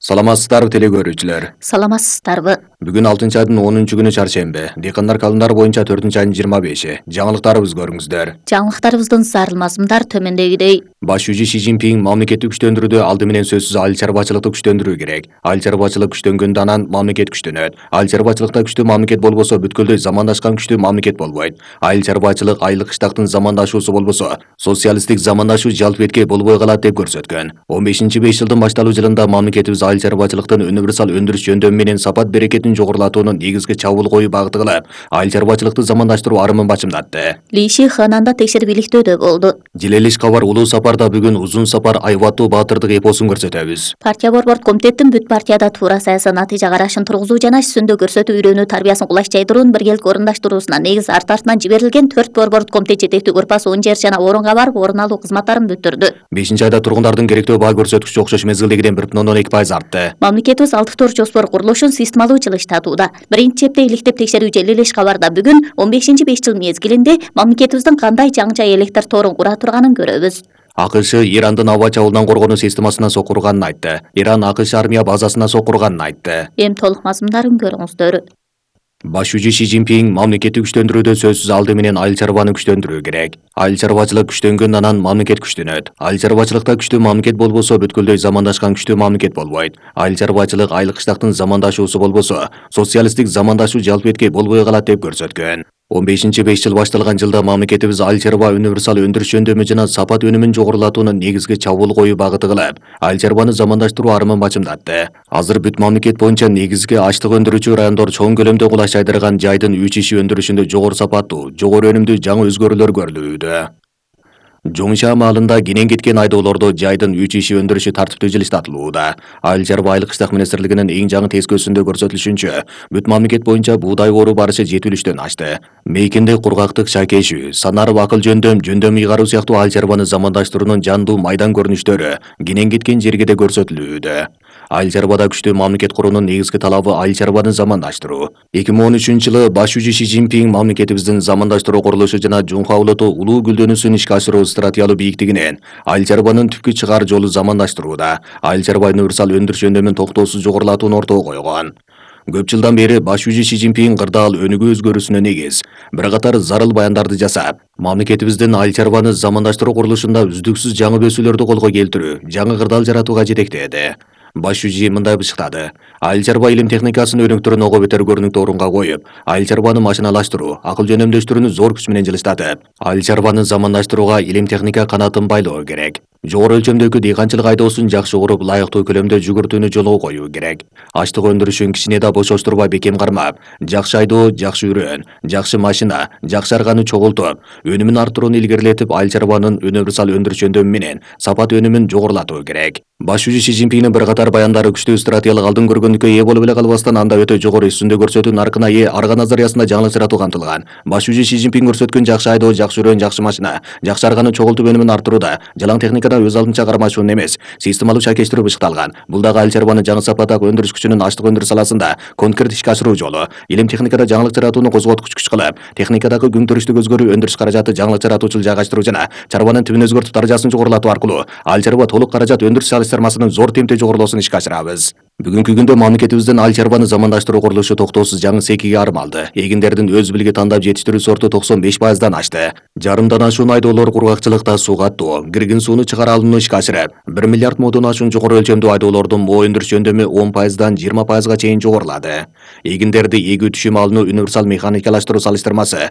Саламатсыздарбы теле көрүүчүлөр. Саламатсыздарбы. Бүгүн 6 айдын 10 күнү чаршемби. Дыйкандар калымдары боюнча 4-айдын 25-и. Жаңылыктарыбызды көрүңүздөр. Жаңылыктарыбыздын зарылмазымдар төмөндөгүдөй. Баш жүзү Си Цзиньпин мамлекеттик күчтөндүрүүдө алды менен сөзсүз айыл чарбачылыкты күчтөндүрүү керек. Айыл чарбачылык күчтөнгөндө анан мамлекет күчтөнөт. Айыл чарбачылыкта күчтүү мамлекет болбосо бүткүлдөй замандашкан күчтүү мамлекет болбойт. Айыл чарбачылык айыл кыштактын замандашуусу болбосо социалисттик замандашуу жалп этке болбой калат деп көрсөткөн. 15-5 жылдын башталуу жылында мамлекетибиз айыл чарбачылыктын универсал өндүрүш жөндөмү менен сапат берекетин жогорулатуунун негизги чабуул коюу багыты кылып, айыл чарбачылыкты замандаштыруу арымын бачымдатты. Ли Шихананда текшербиликтөөдө болду. Жилелиш кабар улуу сапарда бүгүн узун сапар айбаттуу баатырдык эпосун көрсөтөбүз. Партия борборд комитеттин бүт партияда туура саясий натыйжа карашын тургузуу жана сүндө көрсөтүү үйрөнүү тарбиясын кулаш жайдыруунун биргелик орундаштыруусуна негиз артынан жиберилген 4 борборд комитет жетектүү группасы 10 жер жана орунга барып орун алуу кызматтарын бүтүрдү. 5-айда тургундардын керектөө баа көрсөткүчү окшош мезгилдегиден 1,2% артты. Мамлекетибиз 6 тор жоспор курулушун системалуу жылыштатууда. Биринчи чепте иликтеп текшерүү Желилеш кабарда бүгүн 15-5 жыл мезгилинде мамлекетибиздин кандай жаңы электр торун кура турганын көрөбүз. АКШ Ирандын аба чабуулдан коргонуу системасына сокурганын айтты. Иран АКШ армия базасына сокурганын айтты. Эми толук мазмундарын көрүңүздөр. Баш жүзү Си Цзиньпин мамлекеттик күчтөндүрүүдө сөзсүз алды менен айыл чарбаны күчтөндүрүү керек. Айыл чарбачылык күчтөнгөндө анан мамлекет күчтөнөт. Айыл чарбачылыкта күчтүү мамлекет болбосо бүткүлдөй замандашкан күчтүү мамлекет болбойт. Айыл чарбачылык айыл кыштактын замандашуусу болбосо социалисттик замандашуу жалп этке болбой калат деп көрсөткөн. 15-5 жыл башталган жылда мамлекетибиз айыл чарба универсал өндүрүш жөндөмү жана сапат өнүмүн жогорулатуунун негизги чабуул коюу багыты кылып, айыл чарбаны замандаштыруу арымын бачымдатты. Азыр бүт мамлекет боюнча негизги ачлык өндүрүүчү райондор чоң көлөмдө кулаш жайдырган жайдын 3 иши өндүрүшүндө жогору сапаттуу, жогору өнүмдүү жаңы өзгөрүүлөр көрүлүүдө. Жоңша маалында кенен кеткен айдоолордо жайдын 3 иши өндүрүшү тартиптүү жылыштатылууда. Айыл чарба айыл кыштак министрлигинин эң жаңы тескөөсүндө көрсөтүлүшүнчө, бүт мамлекет боюнча буудай оруу барышы жетилиштөн ашты. Мейкинде кургактык шакешүү, санарып акыл жөндөм ыйгаруу сыяктуу айыл чарбаны замандаштыруунун жандуу майдан көрүнүштөрү кенен кеткен жерге да көрсөтүлүүдө. Айыл чарбада күчтүү мамлекет куруунун негизги талабы айыл чарбаны замандаштыруу. 2013-жылы баш жүзү Си Цзиньпин мамлекетибиздин замандаштыруу курулушу жана Жунха улуту улуу гүлдөнүүсүн ишке ашыруу стратегиялуу бийиктигинен айыл чарбанын түпкү чыгаар жолу замандаштырууда. Айыл чарба универсал өндүрүш жөндөмүн токтоосуз жогорулатууну ортого койгон. Көп жылдан бери баш жүзү Си Цзиньпин кырдаал өнүгүү өзгөрүүсүнө негиз бир катар зарыл баяндарды жасап, мамлекетибиздин айыл чарбаны замандаштыруу курулушунда үздүксүз жаңы өсүүлөрдү колго келтирүү, жаңы кырдаал жаратууга жетектеди. Баш жүзү мындай бышыктады. Айыл чарба илим техникасынын өнөктөрүн ого бетер көрүнүктүү орунга коюп, айыл чарбаны машиналаштыруу, акыл жөнөмдөштүрүүнү зор күч менен жылыштатып, айыл чарбаны замандаштырууга илим техника канатын байлоо керек. Жогору өлчөмдөгү дыйканчылык айдоосун жакшы уруп, ылайыктуу көлөмдө жүгүртүүнү жолго коюу керек. Ачлык өндүрүшүн кичине да бошоштурбай бекем кармап, жакшы айдоо, жакшы үрөөн, жакшы машина, жакшы арганы чогултуп, өнүмүн арттырууну илгерилетип, айыл чарбанын универсал өндүрүш жөндөмү менен сапат өнүмүн жогорулатуу керек. Баш жүзү Си Цзиньпиндин бир катар баяндары күчтүү стратегиялык алдын көргөндүккө ээ болуп эле калбастан, анда өтө жогору үстүндө көрсөтүү наркына ээ арга назариясында жаңылык жаратуу камтылган. Баш жүзү Си Цзиньпин көрсөткөн жакшы айдоо, жакшы үрөөн, жакшы машина, жакшы арганы чогултуп өнүмүн арттырууда жалаң техникада өз алдынча кармашуун эмес, системалуу шакештирүү бышыкталган. Бул дагы айыл чарбаны жаңы сапаттагы өндүрүш күчүнүн ачлык өндүрүш саласында конкрет ишке ашыруу жолу. Илим техникада жаңылык жаратууну козготкуч күч кылып, техникадагы күнтөрүштүк өзгөрүү, өндүрүш каражаты жаңылык жаратуучул жайгаштыруу жана чарбанын түбүн өзгөртүп даражасын жогорулатуу аркылуу айыл чарба толук каражат өндүрүш салыштырмасынын зор жогорулуусун ишке ашырабыз. Бүгүнкү күндө мамлекетибиздин айыл чарбаны замандаштыруу курулушу токтоосуз жаңы секиге арым алды. Эгиндердин өз билги тандап жетиштирүү сорту 95%дан ашты. Жарымдан ашуун айдоолор кургакчылыкта суу каттоо, киргин сууну чыгара алууну ишке ашырып, 1 миллиард модон ашуун жогору өлчөмдүү айдоолордун моо өндүрүш жөндөмү 10%дан 20%га чейин жогорулады. Эгиндерди эгүү түшүм алууну универсал механикалаштыруу салыштырмасы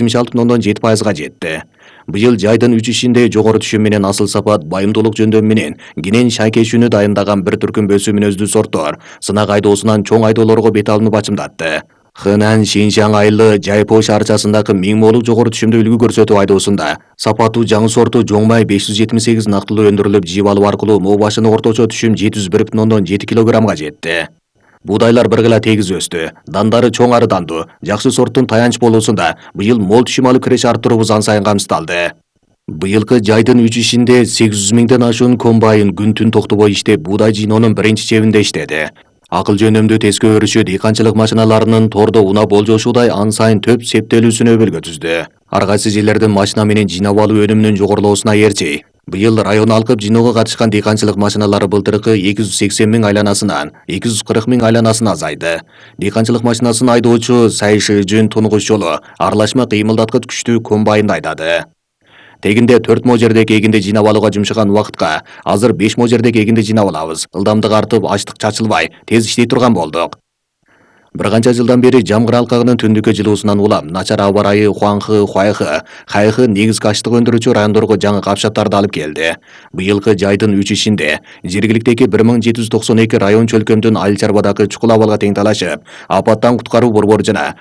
76,7%га жетти. Быйыл жайдын 3 ишинде жогору түшүм менен асыл сапат, байымдуулук жөндөмү менен кенен шайкешүүнү дайындаган бір түркүм бөсүү мүнөздүү сорттор сынак айдоосунан чоң айдоолорго бет алууну бачымдатты. Хэнань, Шинжаң айылы, Жайпо шаарчасындагы 1000 молук жогору түшүмдүү үлгү көрсөтүү айдоосунда сапаттуу жаңы сорту жоңмай 578 нактылуу өндүрүлүп жип алуу аркылуу моо башыны орточо түшүм 701,7 килограммга жетти. Буудайлар бир гыла тегиз өстү. Дандары чоң арыдандуу, жакшы сорттун таянч болуусунда быйыл мол түшүм алып киреше арттыруубуз ан сайын камсыздалды. Быйылкы жайдын 3 ишинде 800 миңден ашуун комбайн күн-түн токтобой иштеп буудай жыйноонун биринчи чебинде иштеди. Акыл жөнөмдүү тескөө өрүшү дыйканчылык машиналарынын тордо унап болжошуудай ан сайын төп септелүүсүнө өбөлгө түздү. Ар кайсы жерлердин машина менен жыйнап алуу өнүмүнүн жогорулоосуна ээрчи Быйыл район алкып жиноого катышкан дыйканчылык машиналары былтыркы 280 миң айланасынан 240 миң айланасына азайды. Дыйканчылык машинасын айдоочу Сайшы Жүн Тунгуш жолу аралашма кыймылдаткыч күчтүү комбайнды айдады. Тегинде 4 мо жердеги эгинди жыйнап алууга жумшаган убакытка азыр 5 мо жердеги эгинди жыйнап алабыз. Ылдамдык артып, ачлык чачылбай, тез иштей турган болдук. Bir qancha жылдан бери Жамгыр алкагынын түндүккө жылуусунан улам начар аба ырайы Хуанхы, Хуайхы, Хайхы негизги ачлык өндүрүүчү райондорго жаңы капшаттарды алып келди. Быйылкы жайдын 3 ишинде жергиликтеги 1792 район чөлкөмдүн Айыл Чарбадагы чукул абалга тең талашып, апаттан куткаруу борбору жана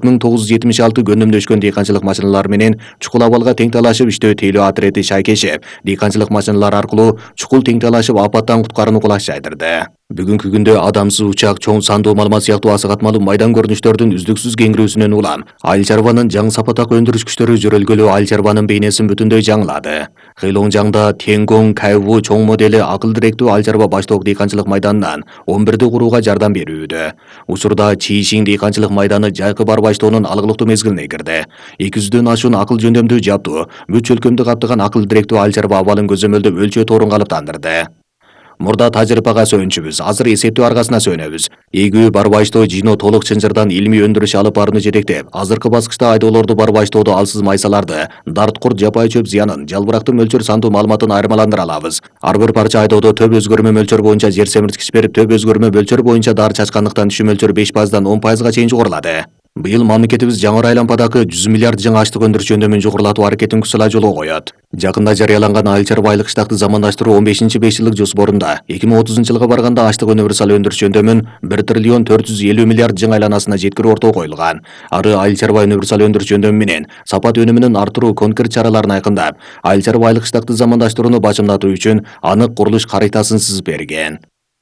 4976 көнөмдөшкөн дыйканчылык машиналары менен чукул абалга тең талашып иштөө тейлөө отрети шайкешип, дыйканчылык машиналары аркылуу чукул тең талашып апаттан куткарууну кулаш жайдырды. Бүгүнкү күндө адамсыз учак, чоң сандуу малымат сыяктуу асыгатмалуу майдан көрүнүштөрдүн үздүксүз кеңирүүсүнөн улам Айыл Чарбанын жаңы сапатак өндүрүш күчтөрү жөрөлгөлүү Айыл Чарбанын бейнесин бүтүндөй жаңылады. Кыйлоңжаңда Тенгоң, Кайву чоң модели акыл директүү Айыл Чарба баштоок дыйканчылык майданынан 11ди курууга жардам берүүдө. Учурда Чийшиң дыйканчылык майданы жайкы бар баштоонун алгылыктуу мезгилине кирди. 200дөн ашуун акыл жөндөмдүү жабдуу, бүт чөлкөмдү каптаган акыл директүү Айыл Чарба абалын көзөмөлдөп өлчөө тоорун калыптандырды. Мурда тажрыйбага сүйүнчүбүз, азыр эсептөө аргасына сүйөнөбүз. Ийгүү барбаштоо жино толук чынжырдан илмий өндүрүш алып барууну жетектеп, азыркы баскычта айдоолорду барбаштоодо алсыз майсаларды, дарткурт жапай чөп зыянын, жалбырактын мөлчөр сандуу маалыматын айырмаландыра алабыз. Ар бир парча айдоодо төп өзгөрмө мөлчөр боюнча жер семирткич берип, төп өзгөрмө мөлчөр боюнча дары чачкандыктан түшүү мөлчөрү 5%дан 10%га чейин жогорулады. Быйыл мамлекетибиз жаңы айлампадагы 100 миллиард жаңы ачлык өндүрүш жөндөмүн жогорулатуу аракетин күсала жолго коет. Жакында жарыяланган Айыл Чарба айлык штатты замандаштыруу 15-5 жылдык жоспорунда 2030-жылга барганда ачлык универсал өндүрүш жөндөмүн 1 триллион 450 миллиард жаңы айланасына жеткирүү ортого коюлган. Ары Айыл Чарба универсал өндүрүш жөндөмү менен сапат өнүмүнүн артыруу конкрет чараларын айкындап, Айыл Чарба айлык штатты замандаштырууну башымдатуу үчүн анык курулуш каритасын сызып берген.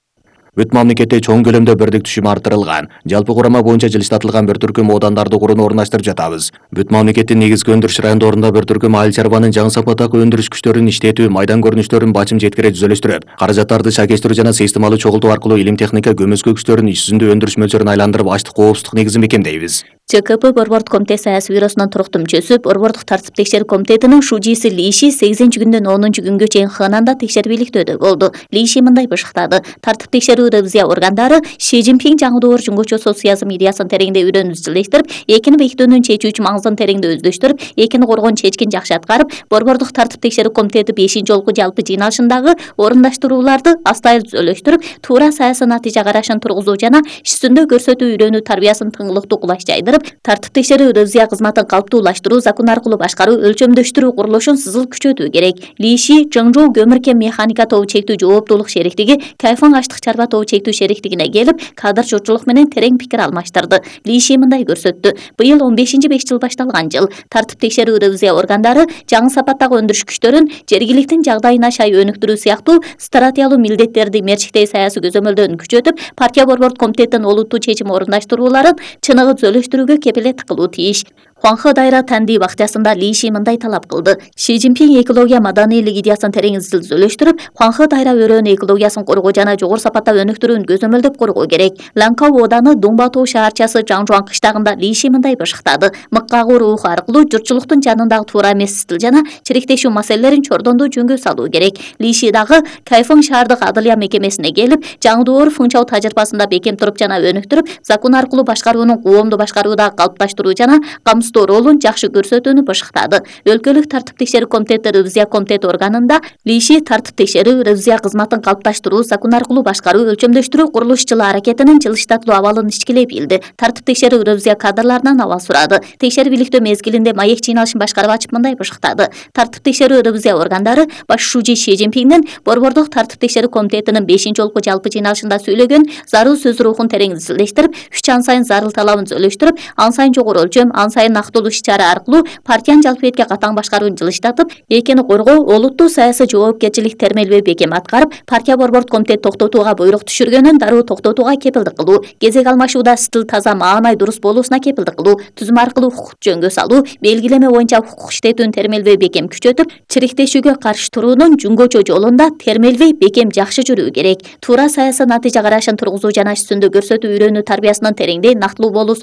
Бүт мамлекетте чоң көлөмдө бирдик түшүм артырылган. Жалпы курама боюнча жылыштатылган бир түркүм оодандарды курууну орундаштырып жатабыз. Бүт мамлекеттин негизги өндүрүш райондорунда бир түркүм Айыл Чарбанын жаңы сапаттагы өндүрүш күчтөрүн иштетүү, майдан көрүнүштөрүн бачым жеткире түзөлүштүрүп, каражаттарды шакештирүү жана системалуу чогултуу аркылуу илим техника көмөскө күчтөрүн иш жүзүндө өндүрүш мөлчөрүн айландырып, ачлык коопсуздук негизин бекемдейбиз. ЧКП Борбордук комитет саясий бюросунун туруктуу мүчөсү, Борбордук тартип текшерүү комитетинин шужиси Лиши 8-күндөн 10-күнгө чейин Хананда текшербийликтөөдө болду. Лиши мындай бышыктады: тартип текшерүү ревизия органдары Ши Цзиньпин жаңы доор жумгучусу саясий медиасын тереңдей үйрөнүп изилдештирип, экини бекитүүнүн чечүүчү маңызын тереңдей өздөштүрүп, экини коргоон чечкин жакшы аткарып, Борбордук тартип текшерүү комитети 5-жолку жалпы жыйналышындагы орундаштырууларды астайыл түзөлөштүрүп, туура саясий натыйжа карашын тургузуу жана иш жүзүндө көрсөтүү үйрөнүү тарбиясын тыңылыктуу кулаш жайдырып, тартип текшерүү ревизия кызматын калыптуулаштыруу, закон аркылуу башкаруу, өлчөмдөштүрүү курулушун сызыл күчөтүү керек. Лиши Чыңжоу көмүр кен механика тобу чектүү жооптуулук шериктиги Кайфан ачлык чарба тобу чектүү шериктигине келип, кадр журтчулук менен терең пикир алмаштырды. Лиши мындай көрсөттү: быйыл 15-5 жыл башталган жыл. Тартип текшерүү ревизия органдары жаңы сапаттагы өндүрүш күчтөрүн жергиликтин жагдайына шай өнүктүрүү сыяктуу стратегиялуу милдеттерди мерчиктей саясий көзөмөлдөрүн күчөтүп, партия борбордук комитеттин олуттуу чечим орундаштырууларын чыныгы түзөлүштүрүүгө кепилеттик кылуу тийиш. Хуанхэ дайра тандии бакчасында Лиши мындай талап кылды: Ши Цзиньпин экология маданийлик идеясын терең изилдөштүрүп, Хуанхэ дайра өрөөнү экологиясын коргоо жана жогору сапатта өнүктүрүүнү көзөмөлдөп коргоо керек. Ланкау ооданы Дуңбатоо шаарчасы Жаңжуан кыштагында Лиши мындай бышыктады: мыккагуу руху аркылуу журтчулуктун жанындагы туура эмес стил жана чириктешүү маселелерин чордондуу жөнгө салуу керек. Лиши дагы Кайфың шаардык адылия мекемесине келип, жаңы доор фыңчау тажрыйбасында бекем туруп жана өнүктүрүп, закон аркылуу башкаруунун коомду башкарууда калыпташтыруу жана ролун жакшы көрсөтүүнү бышыктады. Өлкөлүк тартип текшерүү комитети ревизия комитет органында Лиши тартип текшерүү ревизия кызматын калыпташтыруу, закон аркылуу башкаруу, өлчөмдөштүрүү курулуш жылы аракетинин жылыштатылуу абалын ичкилей билди. Тартип текшерүү ревизия кадрларынан абал сурады. Текшербийликтөө мезгилинде маек жыйналышын башкарып ачып мындай бышыктады: тартип текшерүү ревизия органдары баш шужи Ши Цзиньпиндин Борбордук тартип текшерүү комитетинин 5-жолку жалпы жыйналышында сөйлөгөн зарыл сөз рухун терең изилдештирип, 3 ан сайын зарыл талабын түзөлүштүрүп, ан сайын жогору өлчөм, ан сайын нактылуу иш-чара аркылуу партиянын жалпы бетке катаң башкарууну жылыштатып, экини коргоо, олуттуу саясий жоопкерчилик термелбей бекем аткарып, партия борбордук комитет токтотууга буйрук түшүргөнүн дароо токтотууга кепилдик кылуу, кезек алмашууда стил таза, маанай дурус болуусуна кепилдик кылуу, түзүм аркылуу укук жөнгө салуу, белгилеме боюнча укук иштетүүнү термелбей бекем күчөтүп, чириктешүүгө каршы туруунун жөнгөчө жолунда термелбей бекем жакшы жүрүү керек. Туура саясий натыйжа карашын тургузуу жана иш жүзүндө көрсөтүү үйрөнүү тарбиясынын тереңдей нактылуу болуусун түртмөктүү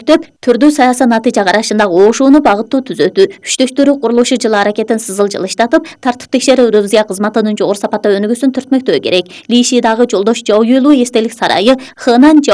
көктөп, түрдүү саясий натыйжа карашындагы оошууну багыттуу түзөтүү, күчтөштөрү курулушу жылы аракетин сызыл жылыштатып, тартип текшерүү ревизия кызматынын жогору сапаттуу өнүгүүсүн түртмөктөө керек. Лишидагы Жолдош Жоо Юйлуу эстелик сарайы, Хэнан